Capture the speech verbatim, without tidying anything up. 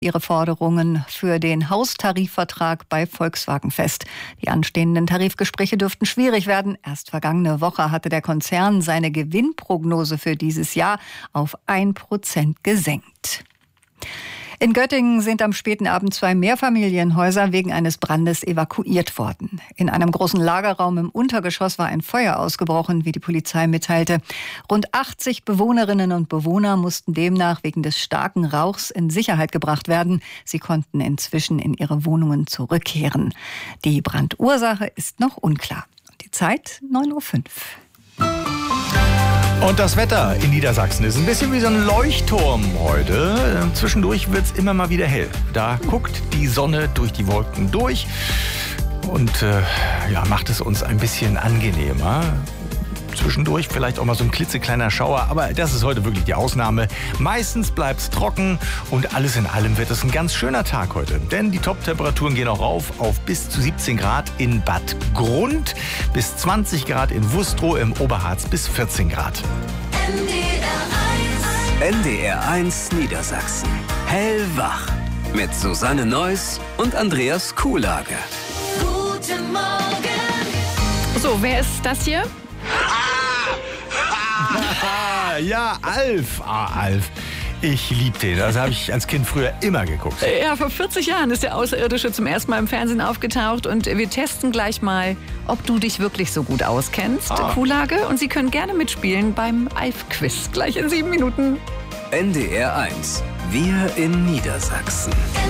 ihre Forderungen für den Haustarifvertrag bei Volkswagen fest. Die anstehenden Tarifgespräche dürften schwierig werden. Erst vergangene Woche hatte der Konzern seine Gewinnprognose für dieses Jahr auf ein Prozent gesenkt. In Göttingen sind am späten Abend zwei Mehrfamilienhäuser wegen eines Brandes evakuiert worden. In einem großen Lagerraum im Untergeschoss war ein Feuer ausgebrochen, wie die Polizei mitteilte. Rund achtzig Bewohnerinnen und Bewohner mussten demnach wegen des starken Rauchs in Sicherheit gebracht werden. Sie konnten inzwischen in ihre Wohnungen zurückkehren. Die Brandursache ist noch unklar. Die Zeit neun Uhr fünf. Und das Wetter in Niedersachsen ist ein bisschen wie so ein Leuchtturm heute. Zwischendurch wird es immer mal wieder hell. Da guckt die Sonne durch die Wolken durch und äh, ja, macht es uns ein bisschen angenehmer. Zwischendurch vielleicht auch mal so ein klitzekleiner Schauer, aber das ist heute wirklich die Ausnahme. Meistens bleibt es trocken und alles in allem wird es ein ganz schöner Tag heute. Denn die Top-Temperaturen gehen auch rauf auf bis zu siebzehn Grad in Bad Grund, bis zwanzig Grad in Wustrow, im Oberharz bis vierzehn Grad. N D R eins Niedersachsen. Hellwach. Mit Susanne Neuss und Andreas Kuhlage. Guten Morgen. So, wer ist das hier? Ja, Alf. Ah, Alf. Ich lieb den. Das habe ich als Kind früher immer geguckt. Ja, vor vierzig Jahren ist der Außerirdische zum ersten Mal im Fernsehen aufgetaucht und wir testen gleich mal, ob du dich wirklich so gut auskennst. Ah. Kuhlage, und Sie können gerne mitspielen beim Alf-Quiz. Gleich in sieben Minuten. N D R eins. Wir in Niedersachsen.